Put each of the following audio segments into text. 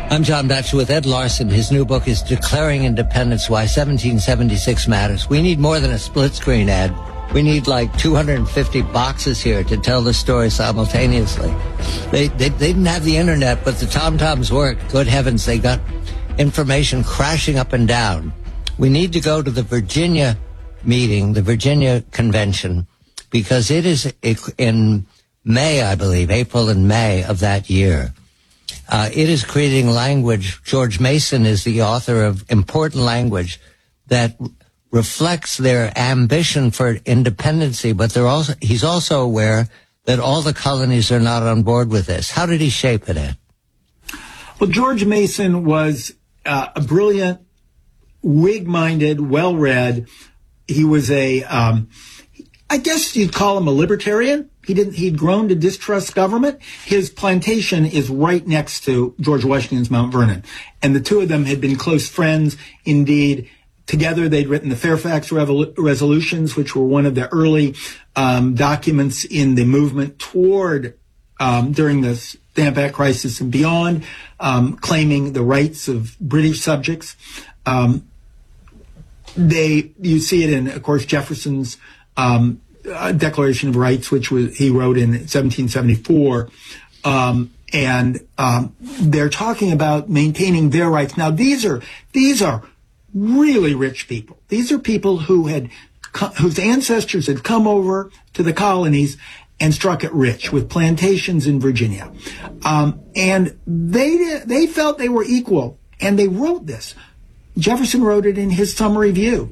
I'm John Batchelor with Ed Larson. His new book is Declaring Independence, Why 1776 Matters. We need more than a split screen ad. We need like 250 boxes here to tell the story simultaneously. They didn't have the internet, but the TomToms worked. Good heavens, they got information crashing up and down. We need to go to the Virginia meeting, the Virginia convention, because it is in May, I believe, April and May of that year. It is creating language. George Mason is the author of important language that reflects their ambition for independency, but he's also aware that all the colonies are not on board with this. How did he shape it, Ed? Well, George Mason was a brilliant, Whig-minded, well-read. He was I guess you'd call him a libertarian. He'd grown to distrust government. His plantation is right next to George Washington's Mount Vernon. And the two of them had been close friends. Indeed, together they'd written the Fairfax Resolutions, which were one of the early documents in the movement toward, during the Stamp Act crisis and beyond, claiming the rights of British subjects. You see it in, of course, Jefferson's Declaration of Rights, which he wrote in 1774. They're talking about maintaining their rights. Now, these are really rich people. These are people whose ancestors had come over to the colonies and struck it rich with plantations in Virginia. And they felt they were equal, and they wrote this. Jefferson wrote it in his Summary View.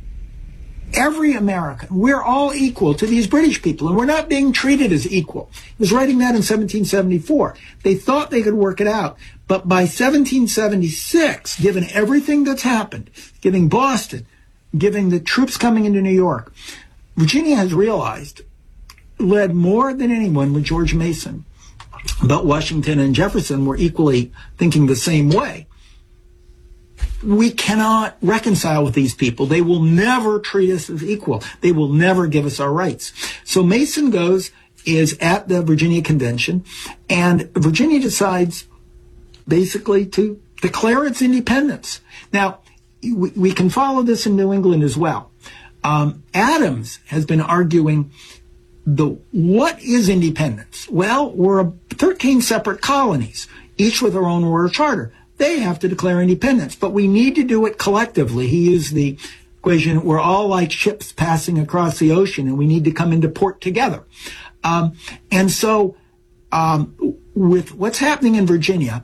Every American, we're all equal to these British people, and we're not being treated as equal. He was writing that in 1774. They thought they could work it out. But by 1776, given everything that's happened, given Boston, given the troops coming into New York, Virginia has realized, led more than anyone with George Mason, but Washington and Jefferson were equally thinking the same way. We cannot reconcile with these people. They will never treat us as equal. They will never give us our rights. So Mason is at the Virginia Convention, and Virginia decides basically to declare its independence. Now, we can follow this in New England as well. Adams has been arguing what is independence? Well, we're 13 separate colonies, each with their own royal charter. They have to declare independence, but we need to do it collectively. He used the equation, we're all like ships passing across the ocean, and we need to come into port together. So with what's happening in Virginia,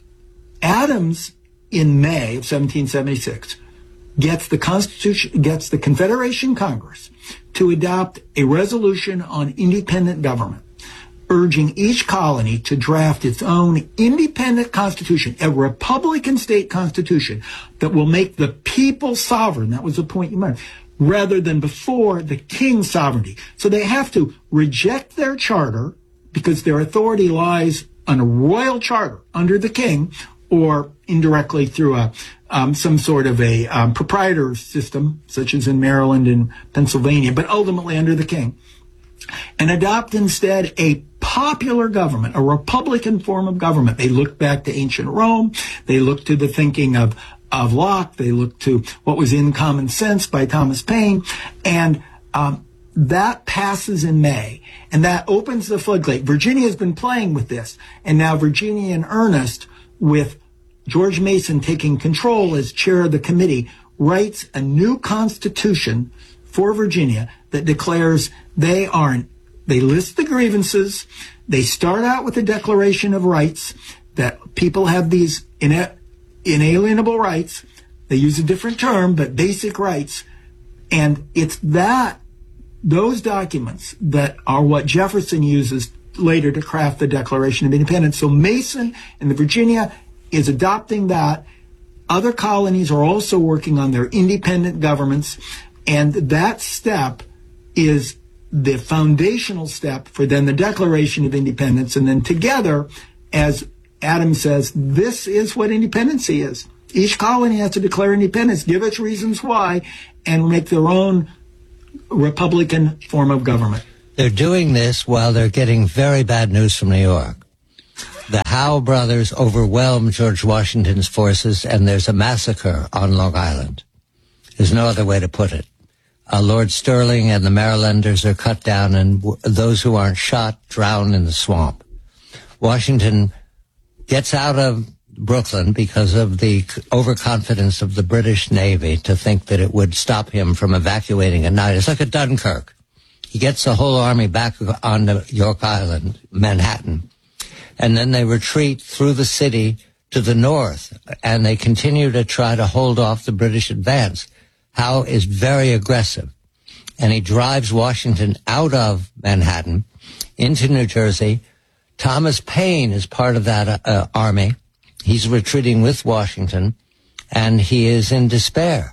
Adams in May of 1776 gets the Confederation Congress to adopt a resolution on independent government, urging each colony to draft its own independent constitution, a Republican state constitution that will make the people sovereign. That was the point you made, rather than before the king's sovereignty. So they have to reject their charter because their authority lies on a royal charter under the king, or indirectly through some sort of a proprietor system, such as in Maryland and Pennsylvania, but ultimately under the king, and adopt instead a popular government, a Republican form of government. They look back to ancient Rome. They look to the thinking of Locke. They look to what was in Common Sense by Thomas Paine. And that passes in May. And that opens the floodgate. Virginia has been playing with this. And now Virginia in earnest, with George Mason taking control as chair of the committee, writes a new constitution for Virginia that declares they list the grievances. They start out with a Declaration of Rights, that people have these inalienable rights. They use a different term, but basic rights. And it's those documents that are what Jefferson uses later to craft the Declaration of Independence. So Mason and the Virginia is adopting that. Other colonies are also working on their independent governments. And that step is the foundational step for then the Declaration of Independence. And then together, as Adams says, this is what independency is. Each colony has to declare independence, give its reasons why, and make their own Republican form of government. They're doing this while they're getting very bad news from New York. The Howe brothers overwhelm George Washington's forces, and there's a massacre on Long Island. There's no other way to put it. Lord Stirling and the Marylanders are cut down, and those who aren't shot drown in the swamp. Washington gets out of Brooklyn because of the overconfidence of the British Navy to think that it would stop him from evacuating at night. It's like a Dunkirk. He gets the whole army back on York Island, Manhattan, and then they retreat through the city to the north, and they continue to try to hold off the British advance. Howe is very aggressive, and he drives Washington out of Manhattan into New Jersey. Thomas Paine is part of that army. He's retreating with Washington, and he is in despair.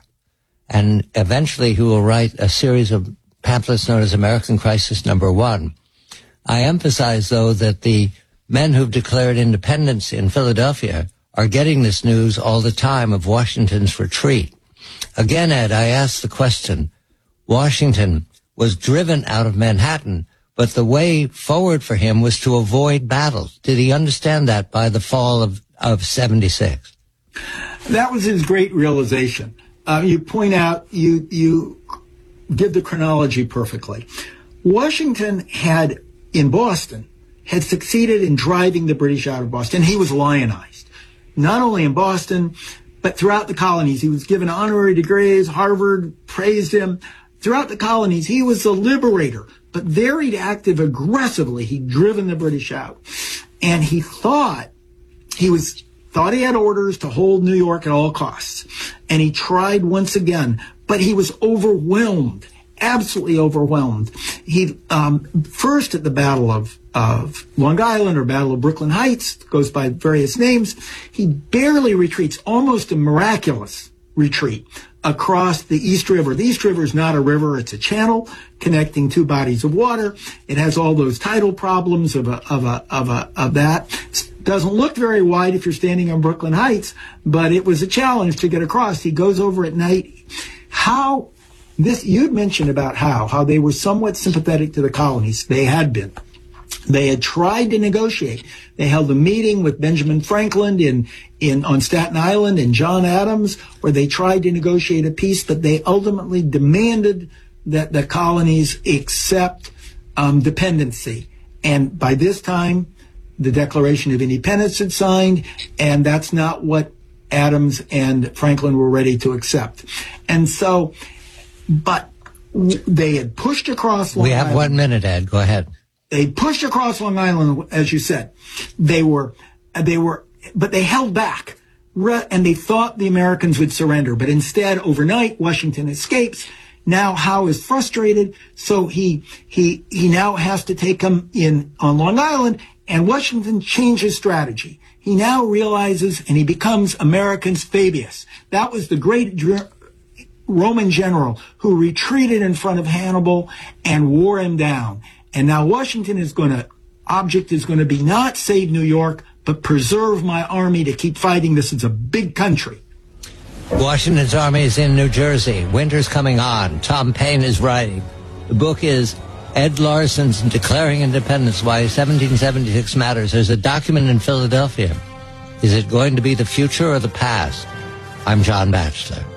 And eventually he will write a series of pamphlets known as American Crisis Number 1. I emphasize, though, that the men who've declared independence in Philadelphia are getting this news all the time of Washington's retreat. Again, Ed, I asked the question, Washington was driven out of Manhattan, but the way forward for him was to avoid battle. Did he understand that by the fall of 76? That was his great realization. You point out, you give the chronology perfectly. Washington in Boston, had succeeded in driving the British out of Boston. He was lionized, not only in Boston, but throughout the colonies. He was given honorary degrees. Harvard praised him. Throughout the colonies, he was a liberator, but very active aggressively. He'd driven the British out. And he thought he had orders to hold New York at all costs. And he tried once again, but he was overwhelmed, absolutely overwhelmed. He, first at the Battle of Long Island or Battle of Brooklyn Heights, goes by various names, he barely retreats, almost a miraculous retreat across the East River. The East River is not a river, it's a channel connecting two bodies of water. It has all those tidal problems of that. It doesn't look very wide if you're standing on Brooklyn Heights, but it was a challenge to get across. He goes over at night. You'd mentioned about how they were somewhat sympathetic to the colonies. They had been. They had tried to negotiate. They held a meeting with Benjamin Franklin on Staten Island and John Adams, where they tried to negotiate a peace, but they ultimately demanded that the colonies accept dependency. And by this time, the Declaration of Independence had signed, and that's not what Adams and Franklin were ready to accept. And so, but they had pushed across Long Island. We have 1 minute, Ed. Go ahead. They pushed across Long Island, as you said. But they held back, and they thought the Americans would surrender. But instead, overnight, Washington escapes. Now Howe is frustrated, so he now has to take them in on Long Island, and Washington changes strategy. He now realizes, and he becomes American's Fabius. That was the great Roman general who retreated in front of Hannibal and wore him down. And now Washington's object is going to be not save New York, but preserve my army to keep fighting. This is a big country. Washington's army is in New Jersey. Winter's coming on. Tom Paine is writing. The book is Ed Larson's Declaring Independence, Why 1776 Matters. There's a document in Philadelphia. Is it going to be the future or the past? I'm John Batchelor.